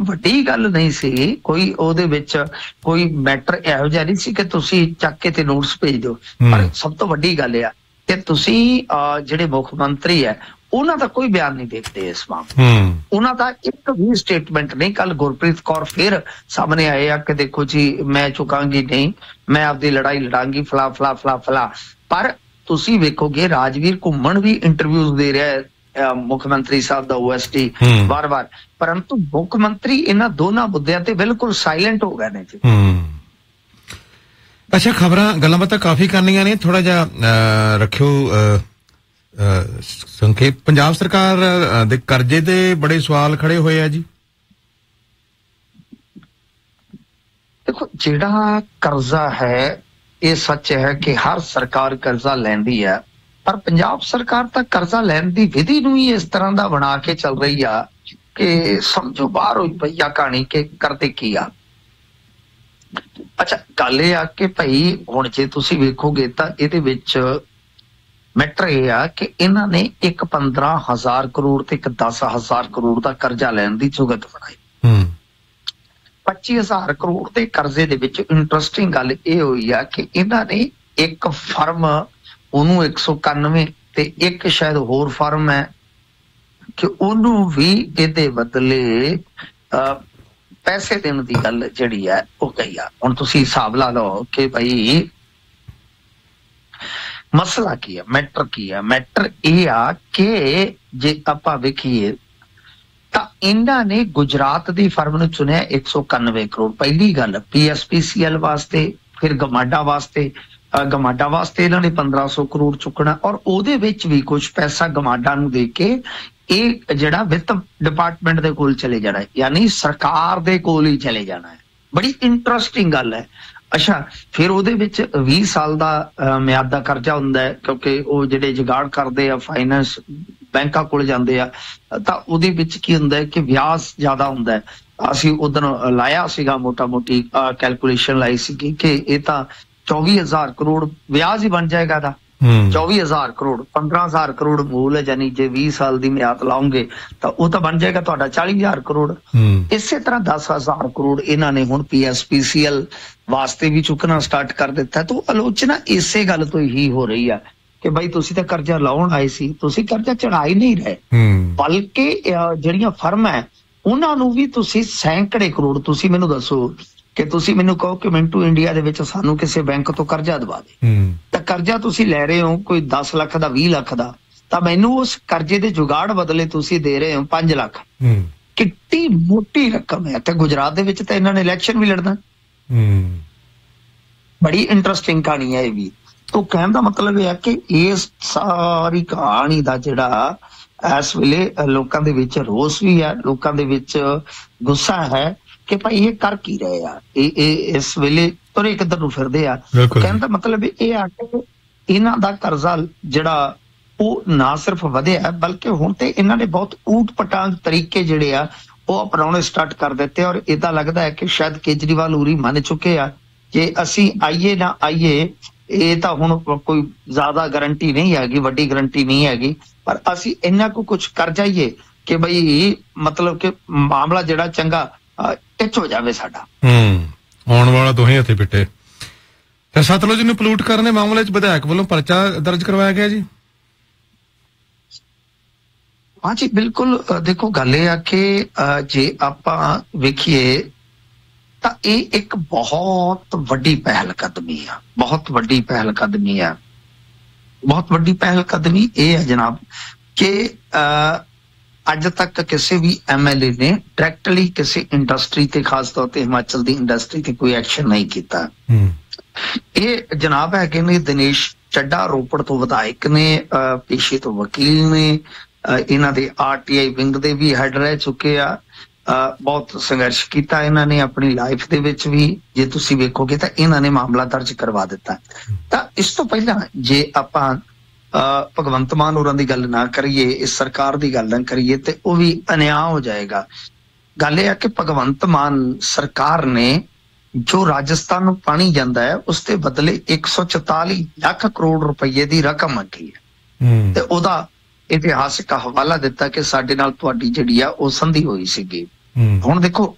ਵੱਡੀ ਗੱਲ ਨਹੀਂ ਸੀ, ਕੋਈ ਉਹਦੇ ਵਿੱਚ ਕੋਈ ਮੈਟਰ ਇਹੋ ਜਿਹਾ ਨਹੀਂ ਸੀ ਕਿ ਤੁਸੀਂ ਚੱਕ ਕੇ ਤੇ ਨੋਟਿਸ ਭੇਜ ਦਿਓ। ਪਰ ਸਭ ਤੋਂ ਵੱਡੀ ਗੱਲ ਆ ਕਿ ਤੁਸੀਂ ਜਿਹੜੇ ਮੁੱਖ ਮੰਤਰੀ ਹੈ ਉਹਨਾਂ ਦਾ ਕੋਈ ਬਿਆਨ ਨਹੀਂ ਦੇਖਦੇ ਇਸ ਮਾਮਲੇ। ਉਹਨਾਂ ਦਾ ਇੱਕ ਵੀ ਸਟੇਟਮੈਂਟ ਨਹੀਂ। ਕੱਲ ਗੁਰਪ੍ਰੀਤ ਕੌਰ ਫਿਰ ਸਾਹਮਣੇ ਆਏ ਆ ਕਿ ਦੇਖੋ ਜੀ ਮੈਂ ਝੁਕਾਂਗੀ ਨਹੀਂ, ਮੈਂ ਆਪਦੀ ਲੜਾਈ ਲੜਾਂਗੀ, ਫਲਾ ਫਲਾ ਫਲਾ ਫਲਾ। ਪਰ ਤੁਸੀਂ ਵੇਖੋਗੇ ਰਾਜਵੀਰ ਘੁੰਮਣ ਵੀ ਇੰਟਰਵਿਊਜ਼ ਦੇ ਰਿਹਾ ਹੈ ਮੁੱਖ ਮੰਤਰੀ ਸਾਹਿਬ ਦਾ OST ਵਾਰ-ਵਾਰ, ਪਰੰਤੂ ਮੁੱਖ ਮੰਤਰੀ ਇਹਨਾਂ ਦੋਨਾਂ ਮੁੱਦਿਆਂ ਤੇ ਬਿਲਕੁਲ ਸਾਇਲੈਂਟ ਹੋ ਗਏ ਨੇ ਜੀ। ਅੱਛਾ, ਖਬਰਾਂ ਗੱਲਾਂ ਬਾਤਾਂ ਕਾਫੀ ਕਰਨੀਆਂ ਨੇ, ਥੋੜਾ ਜਿਹਾ ਰੱਖਿਓ ਸੰਖੇਪ। ਪੰਜਾਬ ਸਰਕਾਰ ਦੇ ਕਰਜ਼ੇ ਦੇ ਬੜੇ ਸਵਾਲ ਖੜੇ ਹੋਏ ਆ ਜੀ। ਦੇਖੋ, ਜਿਹੜਾ ਕਰਜ਼ਾ ਹੈ ਇਹ ਸੱਚ ਹੈ ਕਿ ਹਰ ਸਰਕਾਰ ਕਰਜ਼ਾ ਲੈਂਦੀ ਹੈ, ਪਰ ਪੰਜਾਬ ਸਰਕਾਰ ਤਾਂ ਕਰਜ਼ਾ ਲੈਣ ਦੀ ਵਿਧੀ ਨੂੰ ਹੀ ਇਸ ਤਰ੍ਹਾਂ ਦਾ ਬਣਾ ਕੇ ਚੱਲ ਰਹੀ ਆ ਕਿ ਸਮਝੋ ਬਾਹਰ ਹੋਈ ਪਈ ਆ ਕਹਾਣੀ ਕਿ ਕਰਦੇ ਕੀ ਆ। ਅੱਛਾ, ਗੱਲ ਇਹ ਆ ਕਿ ਭਾਈ ਹੁਣ ਜੇ ਤੁਸੀਂ ਵੇਖੋਗੇ ਤਾਂ ਇਹਦੇ ਵਿੱਚ ਮੈਟਰ ਇਹ ਆ ਕਿ ਇਹਨਾਂ ਨੇ ਇੱਕ 15,000 ਕਰੋੜ ਤੇ ਇੱਕ 10,000 ਕਰੋੜ ਦਾ ਕਰਜ਼ਾ ਲੈਣ ਦੀ ਜੁਗਤ ਬਣਾਈ। 25,000 ਕਰੋੜ ਦੇ ਕਰਜ਼ੇ ਦੇ ਵਿੱਚ ਇੰਟਰਸਟਿੰਗ ਗੱਲ ਇਹ ਹੋਈ ਆ ਕਿ ਇਹਨਾਂ ਨੇ ਇੱਕ ਫਰਮ ਉਹਨੂੰ 191 ਤੇ ਇੱਕ ਸ਼ਾਇਦ ਹੋਰ ਫਰਮ ਹੈ ਕਿ ਉਹਨੂੰ ਵੀ ਇਹਦੇ ਬਦਲੇ ਪੈਸੇ ਦੇਣ ਦੀ ਗੱਲ ਜਿਹੜੀ ਹੈ ਉਹ ਕਹੀ ਆ। ਹੁਣ ਤੁਸੀਂ ਹਿਸਾਬ ਲਾ ਲਓ ਕਿ ਭਾਈ ਮਸਲਾ ਕੀ ਹੈ, ਮੈਟਰ ਕੀ ਹੈ। ਮੈਟਰ ਇਹ ਆ ਕਿ ਜੇ ਆਪਾਂ ਵੇਖੀਏ ਤਾਂ ਇਹਨਾਂ ਨੇ ਗੁਜਰਾਤ ਦੀ ਫਰਮ ਨੂੰ ਚੁਣਿਆ 191 ਕਰੋੜ। ਪਹਿਲੀ ਗੱਲ PSPCL ਵਾਸਤੇ, ਫਿਰ ਗਮਾਡਾ ਵਾਸਤੇ ਇਹਨਾਂ ਨੇ 1500 ਕਰੋੜ ਚੁੱਕਣਾ ਔਰ ਉਹਦੇ ਵਿੱਚ ਵੀ ਕੁਝ ਪੈਸਾ ਗਮਾਡਾ ਨੂੰ ਦੇ ਕੇ ਇਹ ਜਿਹੜਾ ਵਿੱਤ ਡਿਪਾਰਟਮੈਂਟ ਦੇ ਕੋਲ ਚਲੇ ਜਾਣਾ, ਯਾਨੀ ਸਰਕਾਰ ਦੇ ਕੋਲ ਹੀ ਚਲੇ ਜਾਣਾ ਹੈ। ਬੜੀ ਇੰਟਰਸਟਿੰਗ ਗੱਲ ਹੈ। ਅੱਛਾ, ਫਿਰ ਉਹਦੇ ਵਿੱਚ 20 ਸਾਲ ਦਾ ਮਿਆਦ ਦਾ ਕਰਜ਼ਾ ਹੁੰਦਾ ਹੈ ਕਿਉਂਕਿ ਉਹ ਜਿਹੜੇ ਜੁਗਾੜ ਕਰਦੇ ਆ ਫਾਈਨੈਂਸ ਬੈਂਕਾਂ ਕੋਲ ਜਾਂਦੇ ਆ ਤਾਂ ਉਹਦੇ ਵਿੱਚ ਕੀ ਹੁੰਦਾ ਹੈ ਕਿ ਵਿਆਜ ਜ਼ਿਆਦਾ ਹੁੰਦਾ ਹੈ। ਅਸੀਂ ਉਦੋਂ ਲਾਇਆ ਸੀਗਾ ਮੋਟਾ ਮੋਟੀ ਕੈਲਕੂਲੇਸ਼ਨ ਲਾਈ ਸੀਗੀ ਕਿ ਇਹ ਤਾਂ 24,000 ਕਰੋੜ ਵਿਆਜ ਹੀ ਬਣ ਜਾਏਗਾ ਦਾ। 24,000 ਕਰੋੜ 15,000 ਕਰੋੜ ਮੂਲ ਹੈ, ਯਾਨੀ ਜੇ 20 ਸਾਲ ਦੀ ਮਿਆਦ ਲਾਉਂਗੇ ਤਾਂ ਉਹ ਤਾਂ ਬਣ ਜਾਏਗਾ ਤੁਹਾਡਾ 40,000 ਕਰੋੜ। ਇਸੇ ਤਰ੍ਹਾਂ 10,000 ਕਰੋੜ ਇਹਨਾਂ ਨੇ ਹੁਣ PSPCL ਵਾਸਤੇ ਵੀ ਚੁੱਕਣਾ ਸਟਾਰਟ ਕਰ ਦਿੱਤਾ। ਤਾਂ ਆਲੋਚਨਾ ਇਸੇ ਗੱਲ ਤੋਂ ਹੀ ਹੋ ਰਹੀ ਆ ਕਿ ਬਾਈ ਤੁਸੀਂ ਤਾਂ ਕਰਜ਼ਾ ਲਾਉਣ ਆਏ ਸੀ, ਤੁਸੀਂ ਕਰਜ਼ਾ ਚੜਾ ਹੀ ਨਹੀਂ ਰਹੇ, ਬਲਕਿ ਜਿਹੜੀਆਂ ਫਰਮ ਹੈ ਉਹਨਾਂ ਨੂੰ ਵੀ ਤੁਸੀਂ ਸੈਂਕੜੇ ਕਰੋੜ। ਤੁਸੀਂ ਮੈਨੂੰ ਦੱਸੋ ਕਿ ਤੁਸੀਂ ਮੈਨੂੰ ਕਹੋ ਕਿ ਮਿੰਟੂ ਇੰਡੀਆ ਦੇ ਵਿੱਚ ਸਾਨੂੰ ਕਿਸੇ ਬੈਂਕ ਤੋਂ ਕਰਜ਼ਾ ਦਵਾ ਦੇ, ਤਾਂ ਕਰਜ਼ਾ ਤੁਸੀਂ ਲੈ ਰਹੇ ਹੋ ਕੋਈ 10 ਲੱਖ ਦਾ 20 ਲੱਖ ਦਾ, ਤਾਂ ਮੈਨੂੰ ਉਸ ਕਰਜ਼ੇ ਦੇ ਜੁਗਾੜ ਬਦਲੇ ਤੁਸੀਂ ਦੇ ਰਹੇ ਹੋ 5 ਲੱਖ। ਕਿੱਡੀ ਮੋਟੀ ਰਕਮ ਹੈ। ਤੇ ਗੁਜਰਾਤ ਦੇ ਵਿੱਚ ਤਾਂ ਇਹਨਾਂ ਨੇ ਇਲੈਕਸ਼ਨ ਵੀ ਲੜਨਾ। ਬੜੀ ਇੰਟਰਸਟਿੰਗ ਕਹਾਣੀ ਹੈ ਇਹ ਵੀ। तो कहने का मतलब यह है कि इस सारी कहानी का जिहड़ा इस वेले लोकां दे विच रोस भी है, लोकां दे विच गुस्सा है कि भाई ये कर की रहे आ, इस वेले तुरे किधर नूं फिरदे आ। कहने का मतलब यह है कि इन्हां दा कर्जा जिहड़ा ਉਹ ना सिर्फ ਵਧਿਆ बल्कि हुण ते इन्हां ने बहुत ऊट पटांग तरीके जिहड़े आ ਉਹ अपनाउणे स्टार्ट कर दिते और इदां लगदा है कि शायद केजरीवाल उरी मन चुके आ कि असीं आईए ना आईए ਇਹ ਤਾਂ ਹੁਣ ਕੋਈ ਜ਼ਿਆਦਾ ਗਰੰਟੀ ਨਹੀਂ ਹੈਗੀ, ਵੱਡੀ ਗਰੰਟੀ ਨਹੀਂ ਹੈਗੀ, ਪਰ ਅਸੀਂ ਇੰਨਾ ਕੁਝ ਕਰ ਜਾਈਏ ਕਿ ਬਈ ਮਤਲਬ ਕਿ ਮਾਮਲਾ ਜਿਹੜਾ ਚੰਗਾ ਟਿਚ ਹੋ ਜਾਵੇ ਸਾਡਾ। ਆਉਣ ਵਾਲਾ ਦੋਹੇ ਹੱਥੇ ਪਿੱਟੇ। ਤੇ ਸਤਲੁਜ ਨੂੰ ਪਲੂਟ ਕਰਨ ਦੇ ਮਾਮਲੇ 'ਚ ਵਿਧਾਇਕ ਵੱਲੋਂ ਪਰਚਾ ਦਰਜ ਕਰਵਾਇਆ ਗਿਆ ਜੀ। ਹਾਂ ਜੀ ਬਿਲਕੁਲ। ਦੇਖੋ ਗੱਲ ਇਹ ਆ ਕਿ ਜੇ ਆਪਾਂ ਵੇਖੀਏ ਤਾਂ ਇਹ ਇੱਕ ਬਹੁਤ ਵੱਡੀ ਪਹਿਲ ਕਦਮੀ ਆ, ਬਹੁਤ ਵੱਡੀ ਪਹਿਲ ਕਦਮੀ ਆ। ਬਹੁਤ ਵੱਡੀ ਪਹਿਲ ਕਦਮੀ ਇਹ ਹੈ ਜਨਾਬ ਕਿ ਅੱਜ ਤੱਕ ਕਿਸੇ ਵੀ MLA ਨੇ ਡਾਇਰੈਕਟਲੀ ਕਿਸੇ ਇੰਡਸਟਰੀ ਤੇ, ਖਾਸ ਤੌਰ ਤੇ ਹਿਮਾਚਲ ਦੀ ਇੰਡਸਟਰੀ ਤੇ ਕੋਈ ਐਕਸ਼ਨ ਨਹੀਂ ਕੀਤਾ। ਇਹ ਜਨਾਬ ਹੈਗੇ ਨੇ ਦਿਨੇਸ਼ ਚੱਡਾ, ਰੋਪੜ ਤੋਂ ਵਿਧਾਇਕ ਨੇ, ਪੇਸ਼ੇ ਤੋਂ ਵਕੀਲ ਨੇ, ਇਹਨਾਂ ਦੇ RTI ਵਿੰਗ ਦੇ ਵੀ ਹੈਡ ਰਹਿ ਚੁੱਕੇ ਆ। ਬਹੁਤ ਸੰਘਰਸ਼ ਕੀਤਾ ਇਹਨਾਂ ਨੇ ਆਪਣੀ ਲਾਈਫ ਦੇ ਵਿੱਚ ਵੀ। ਜੇ ਤੁਸੀਂ ਵੇਖੋਗੇ ਤਾਂ ਇਹਨਾਂ ਨੇ ਮਾਮਲਾ ਦਰਜ ਕਰਵਾ ਦਿੱਤਾ। ਤਾਂ ਇਸ ਤੋਂ ਪਹਿਲਾਂ ਜੇ ਆਪਾਂ ਭਗਵੰਤ ਮਾਨ ਹੋਰਾਂ ਦੀ ਗੱਲ ਨਾ ਕਰੀਏ, ਇਸ ਸਰਕਾਰ ਦੀ ਗੱਲ ਨਾ ਕਰੀਏ ਤੇ ਉਹ ਵੀ ਅਨਿਆਂ ਹੋ ਜਾਏਗਾ। ਗੱਲ ਇਹ ਹੈ ਕਿ ਭਗਵੰਤ ਮਾਨ ਸਰਕਾਰ ਨੇ ਜੋ ਰਾਜਸਥਾਨ ਨੂੰ ਪਾਣੀ ਜਾਂਦਾ ਹੈ ਉਸ ਦੇ ਬਦਲੇ 144 ਲੱਖ ਕਰੋੜ ਰੁਪਏ ਦੀ ਰਕਮ ਮੰਗੀ ਹੈ ਤੇ ਉਹਦਾ ਇਤਿਹਾਸਕ ਹਵਾਲਾ ਦਿੱਤਾ ਕਿ ਸਾਡੇ ਨਾਲ ਤੁਹਾਡੀ ਜਿਹੜੀ ਆ ਉਹ ਸੰਧੀ ਹੋਈ ਸੀਗੀ। ਹੁਣ ਦੇਖੋ